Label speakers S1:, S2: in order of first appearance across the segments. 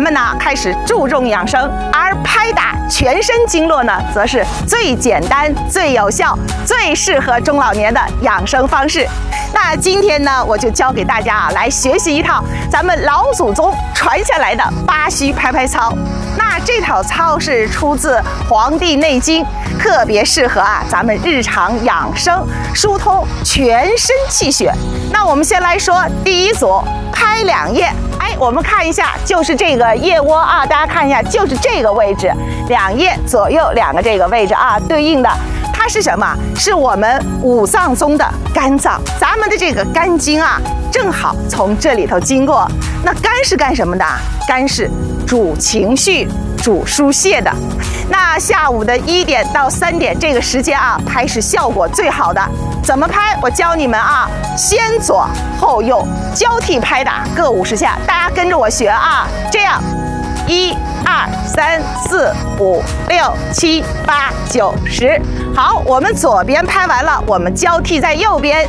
S1: 们呢开始注重养生，而拍打全身经络呢，则是最简单、最有效、最适合中老年的养生方式。那今天呢，我就教给大家来学习一套咱们老祖宗传下来的八虚拍拍操。那这套操是出自《黄帝内经》，特别适合咱们日常养生，疏通全身气血。那我们先来说第一组，拍两腋。我们看一下，就是这个腋窝啊，大家看一下，就是这个位置，两腋左右两个这个位置啊，对应的它是什么？是我们五脏中的肝脏，咱们的这个肝经啊，正好从这里头经过。那肝是干什么的？肝是主情绪、主疏泄的。那下午的1点到3点这个时间啊，拍是效果最好的。怎么拍？我教你们啊，先左后右交替拍打，各50下，大家跟着我学啊。这样，1、2、3、4、5、6、7、8、9、10。好，我们左边拍完了，我们交替在右边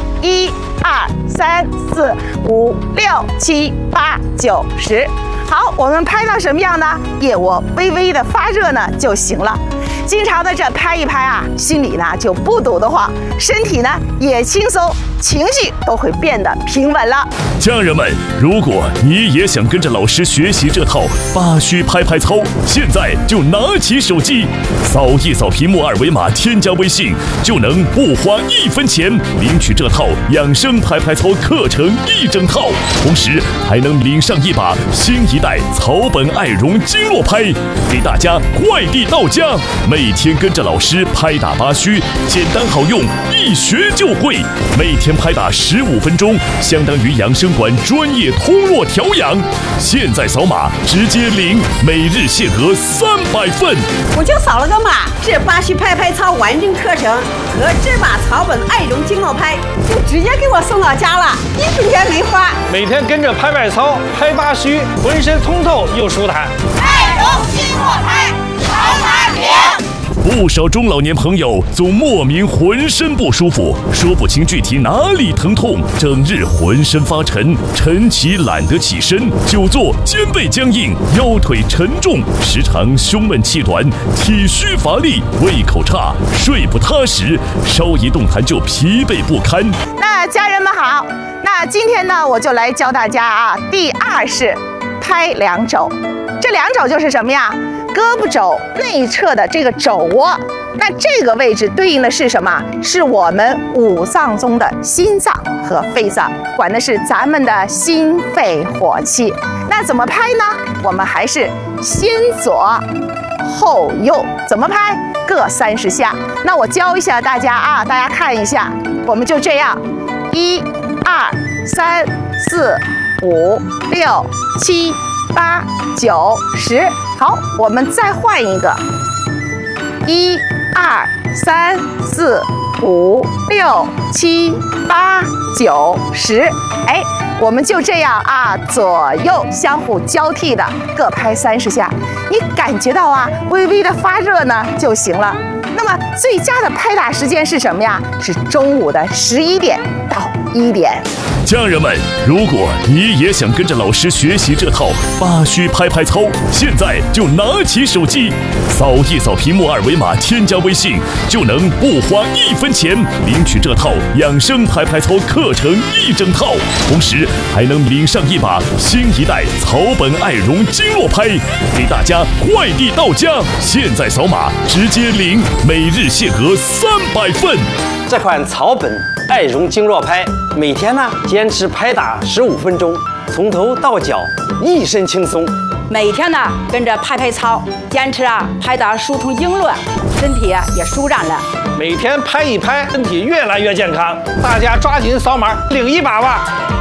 S1: ，1、2、3、4、5、6、7、8、9、10。好，我们拍到什么样呢？腋窝微微的发热呢就行了。经常的这拍一拍啊，心里呢就不堵得慌，身体呢也轻松，情绪都会变得平稳了。
S2: 家人们，如果你也想跟着老师学习这套八虚拍拍操，现在就拿起手机，扫一扫屏幕2维码，添加微信，就能不花1分钱领取这套养生拍拍操课程1整套，同时还能领上一把新一代草本爱绒经络拍，给大家快递到家。每天跟着老师拍打八虚，简单好用，一学就会。每天拍打15分钟，相当于养生馆专业通络调养。现在扫码直接领每日限额300份。
S3: 我就扫了个码，这八虚拍拍操完整课程和这把草本爱绒经络拍就直接给我送到家了，1分钱没花。
S4: 每天跟着拍拍操，拍八虚，浑身通透又舒坦。
S5: 爱绒经络拍，好码顶。
S2: 不少中老年朋友总莫名浑身不舒服，说不清具体哪里疼痛，整日浑身发沉，晨起懒得起身，久坐肩背僵硬，腰腿沉重，时常胸闷气短，体虚乏力，胃口差，睡不踏实，稍一动弹就疲惫不堪。
S1: 那家人们好，那今天呢，我就来教大家啊，第2式拍两肘。这两肘就是什么呀？胳膊肘内侧的这个肘窝，那这个位置对应的是什么？是我们五脏中的心脏和肺脏，管的是咱们的心肺火气。那怎么拍呢？我们还是先左后右，怎么拍？各30下。那我教一下大家啊，大家看一下，我们就这样，1、2、3、4、5、6、7、8、9、10。好，我们再换一个，1、2、3、4、5、6、7、8、9、10。我们就这样啊，左右相互交替的各拍30下。你感觉到啊，微微的发热呢就行了。那么最佳的拍打时间是什么呀？是中午的11点到1点。
S2: 家人们，如果你也想跟着老师学习这套八虚拍拍操，现在就拿起手机，扫一扫屏幕2维码，添加微信，就能不花1分钱领取这套养生拍拍操课程1整套，同时还能领上一把新一代草本爱绒经络拍，给大家快递到家。现在扫码直接领每日限额300份。
S6: 这款草本爱绒经络拍，每天呢坚持拍打15分钟，从头到脚一身轻松。
S3: 每天呢跟着拍拍操，坚持拍打疏通经络，身体也舒展了。
S4: 每天拍一拍，身体越来越健康。大家抓紧扫码领一把吧。